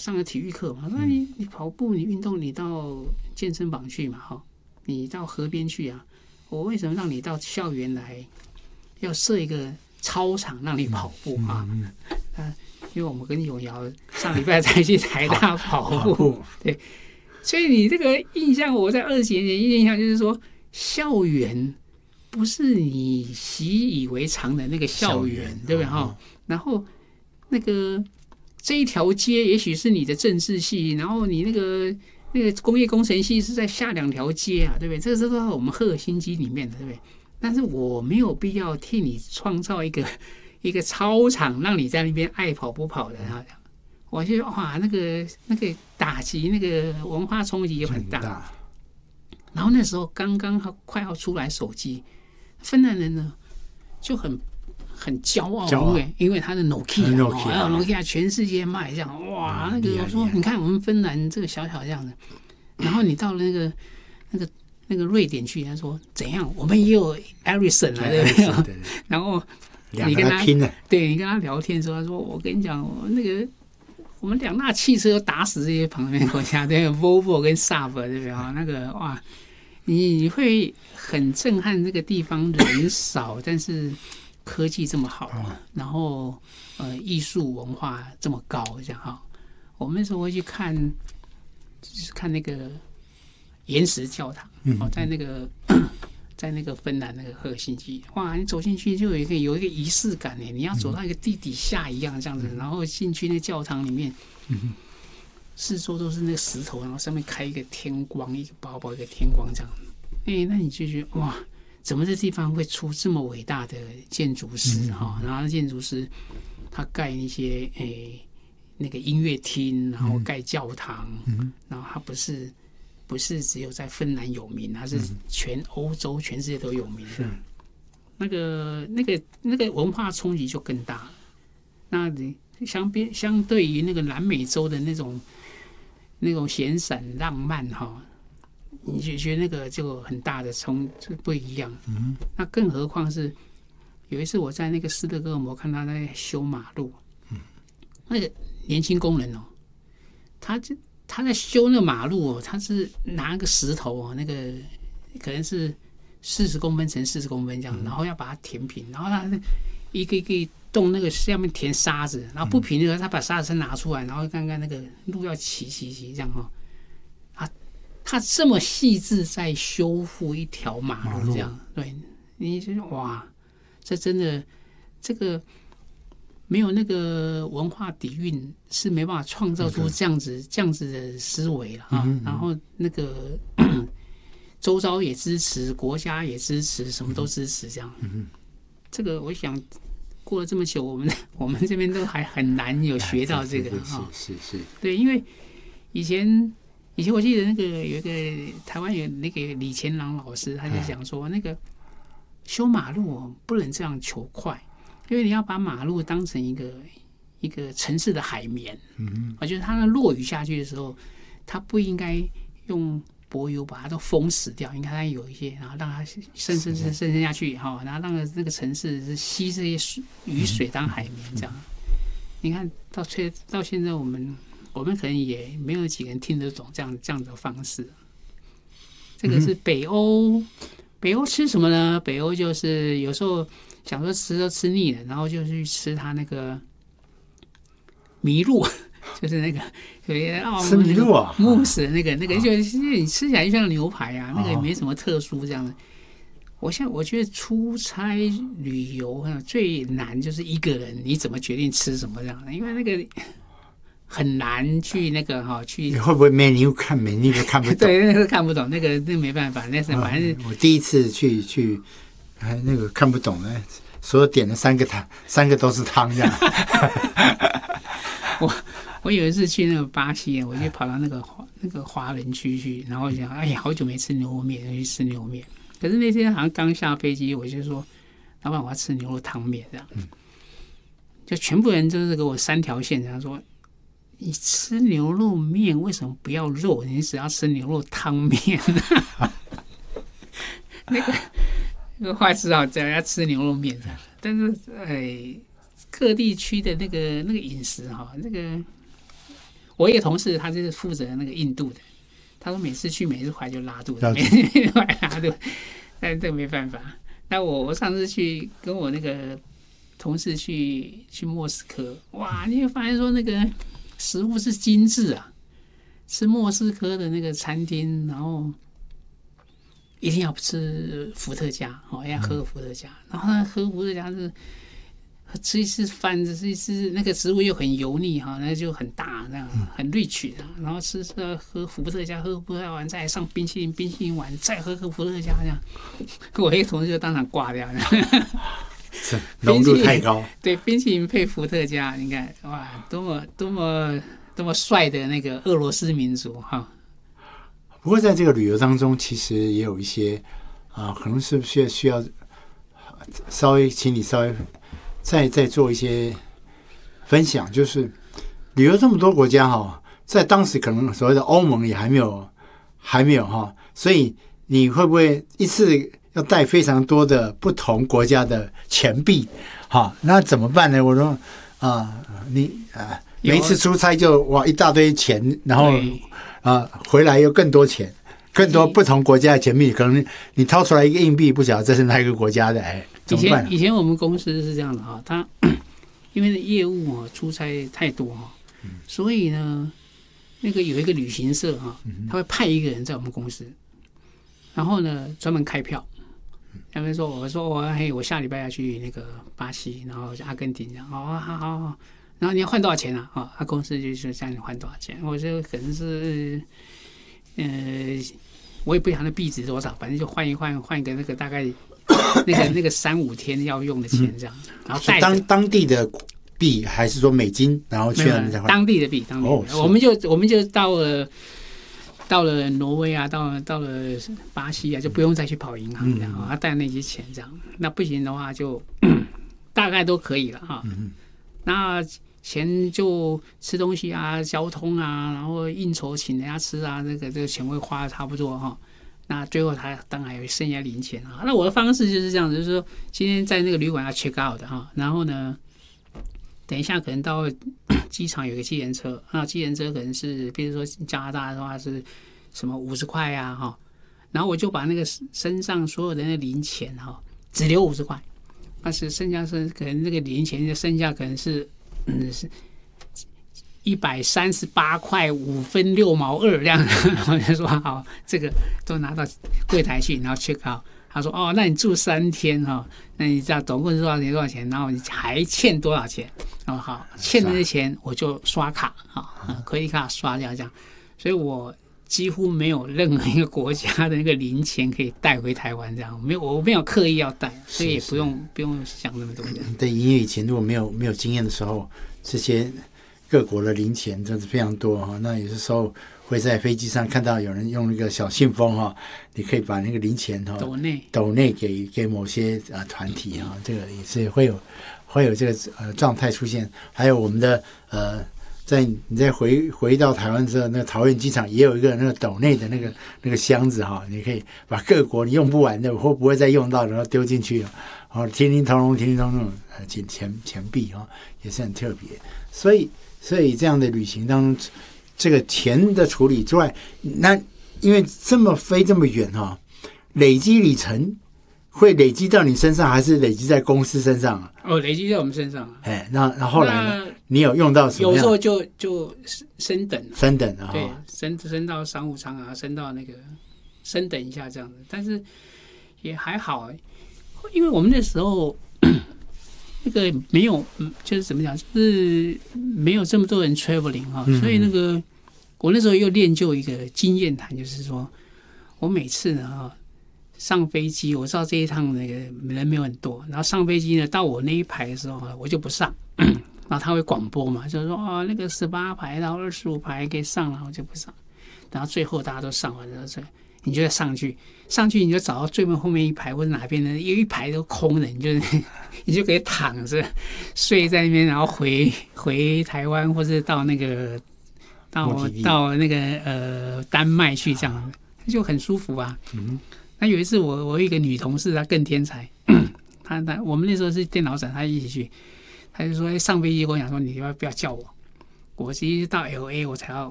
上个体育课嘛，说你跑步你运动你到健身房去嘛，你到河边去啊，我为什么让你到校园来，要设一个操场让你跑步啊？因为我们跟永尧上礼拜才去台大跑步，对，所以你这个印象，我在20几年前印象就是说，校园不是你习以为常的那个校园，对不对哈？然后那个这一条街也许是你的政治系，然后你那个工业工程系是在下2条街啊，对不对？这都在我们赫尔辛基里面的，对不对？但是我没有必要替你创造一个操场，让你在那边爱跑不跑的啊。我觉得哇，那个打击，那个文化冲击也很大。然后那时候刚刚快要出来手机，芬兰人呢就很骄傲，因为他的 Nokia 全世界卖这样，哇，那个我说你看我们芬兰这个小小这样的，然后你到了那个瑞典去，他说怎样，我们也有 Ericsson 啊，对不对？然后你跟他拼了，对你跟他聊天的时候，他说我跟你讲，我们2大汽车打死这些旁边国家，对 ，Volvo 跟 Saab， 对不对啊？那个哇，你会很震撼，这个地方人少，但是科技这么好，然后艺术文化这么高，这样哈。我们那时候会去看，就是看那个岩石教堂，在那个芬兰那个赫尔辛基，哇，你走进去就有一个仪式感呢，你要走到一个地底下一样这样子，然后进去那教堂里面，四周都是那个石头，然后上面开一个天光，一个薄薄一个天光这样，那你就觉得哇，怎么这地方会出这么伟大的建筑师哈？然后建筑师他盖一些那个音乐厅，然后盖教堂，然后他不是只有在芬兰有名，它是全欧洲、全世界都有名的。那个文化冲击就更大了。那相对于那个南美洲的那种闲散浪漫哈，你就觉得那个就很大的不一样。那更何况是有一次我在那个斯德哥尔摩看他在修马路，那个年轻工人哦，他在修那个马路哦，他是拿个石头哦，那个可能是40公分乘40公分这样，然后要把它填平，然后他一个洞那个下面填沙子，然后不平的时候他把沙子拿出来，然后看看那个路要齐这样哦。他这么细致在修复一条马路这样，对，你就哇，这真的这个。没有那个文化底蕴是没办法创造出这样子的思维了啊！然后那个周遭也支持，国家也支持，什么都支持这样。这个我想过了这么久，我们这边都还很难有学到这个啊。是，对，因为以前我记得那个有一个台湾有那个李乾朗老师，他就讲说，那个修马路不能这样求快。因为你要把马路当成一个城市的海绵，我觉得它落雨下去的时候，它不应该用柏油把它都封死掉，应该它有一些，然后让它渗下去，然后让那个城市是吸这些雨水当海绵这样。你看到现在我们可能也没有几个人听得懂这样的方式。这个是北欧吃什么呢？北欧就是有时候。想说吃腻了，然后就去吃他那个麋鹿，就是那个吃麋鹿啊， 慕斯那个就是你吃起来就像牛排啊，那个也没什么特殊这样的。我觉得出差旅游最难就是一个人你怎么决定吃什么这样的，因为那个很难去那个去。 你会不会menu都看不懂？ 对，那个看不懂，那个没办法，那是反正我第一次去。那个看不懂呢，所有点了3个都是汤这样。 我有一次去那个巴西，我就跑到那个华人区去，然后想，哎呀，好久没吃牛肉面，去吃牛肉面。可是那天好像刚下飞机，我就说，老板，我要吃牛肉汤面这样。就全部人都是给我3条线，他说，你吃牛肉面为什么不要肉？你只要吃牛肉汤面。那个坏事啊，只要吃牛肉面，但是各地区的那个饮食哈，那个我一个同事他就是负责那个印度的，他说每次回来就拉肚子， 了解每次回来拉肚子，但这个没办法。那我上次去跟我那个同事去莫斯科，哇，你会发现说那个食物是精致啊，吃莫斯科的那个餐厅，然后一定要吃伏特加，要喝伏特加，然后喝伏特加是吃一次饭，吃一次那个食物又很油腻哈，那就很大，那样很 rich 的，然后喝伏特加，喝伏特加完再上冰淇淋完再喝伏特加这样，我一个同事就当场挂掉了。 浓度太高， 对，冰淇淋配伏特加，你看哇，多么帅的那个俄罗斯民族哈！ 不过在这个旅游当中，其实也有一些可能是不是需要请你稍微再做一些分享，就是旅游这么多国家哈，在当时可能所谓的欧盟也还没有哈，所以你会不会一次要带非常多的不同国家的钱币？哈，那怎么办呢？我说每一次出差就哇一大堆钱，然后回来又更多钱，更多不同国家的钱币，可能你掏出来一个硬币，不晓得这是哪一个国家的，怎么办？ 以前我们公司是这样的哈，他因为业务出差太多哈，所以呢，那个有一个旅行社哈，他会派一个人在我们公司，然后呢专门开票。他们说，我下礼拜要去那个巴西，然后阿根廷，然后好，然后你要换多少钱啊？他公司就是叫你换多少钱。我说可能是，我也不晓得币值多少，反正就换一个那个大概那个3-5天要用的钱这样，然后带当地的币还是说美金，然后去那边再换当地的币，我们就到了挪威啊，到了巴西啊，就不用再去跑银行这样，带那些钱这样。那不行的话就大概都可以了哈。那钱就吃东西啊、交通啊，然后应酬请人家吃啊，这个钱会花的差不多哈。那最后他当然有剩下零钱啊。那我的方式就是这样，就是说今天在那个旅馆要 check out 的哈，然后呢，等一下可能到机场有个计程车，那计程车可能是，比如说加拿大的话是什么50块啊哈，然后我就把那个身上所有的那零钱哈，只留50块，但是剩下是可能那个零钱的剩下可能是是138块5分6毛2这样，我就说好，这个都拿到柜台去，然后 check out。他说哦，那你住3天哈，那你知道总共是多少钱？然后你还欠多少钱？哦好，欠的那钱我就刷卡可以卡刷掉这样，所以我几乎没有任何一个国家的那个零钱可以带回台湾这样，我没有刻意要带，所以也不用想那么多。 对，因为以前如果没有经验的时候，这些各国的零钱真是非常多哈。那有的时候会在飞机上看到有人用那个小信封哈，你可以把那个零钱哈抖内给某些团体哈，这个也是会有这个状态出现。还有我们的你再回到台湾之后，那个桃园机场也有一个那个抖内的那个箱子哈，你可以把各国你用不完的或不会再用到，然后丢进去，然后叮叮咚咚钱币哈，也是很特别。所以这样的旅行当中，这个钱的处理之外，那因为飞这么远哈，累积里程会累积到你身上，还是累积在公司身上啊？ 累积在我们身上。 那后来呢？你有用到什么样？ 有时候就升等啊， 对，升到商务舱啊，升到那个升等一下这样的，但是也还好，因为我们那时候那个没有，就是怎么讲，就是没有这么多人 traveling 哈，所以那个我那时候又练就一个经验谈，就是说我每次呢上飞机，我知道这一趟那个人没有很多，然后上飞机呢到我那一排的时候我就不上。然后他会广播嘛，就是说那个18排到25排可以上了，我就不上。然后最后大家都上完了，你就再上去你就找到最后面一排或者哪边的，有一排都空的，你就可以躺着睡在那边，然后回台湾或者到那个到那个丹麦去这样，就很舒服啊。那有一次我有一个女同事，她更天才，我们那时候是电脑展，她一起去。他就说上飞机跟我讲说，你要不要叫我？ 我其实到 LA 我才要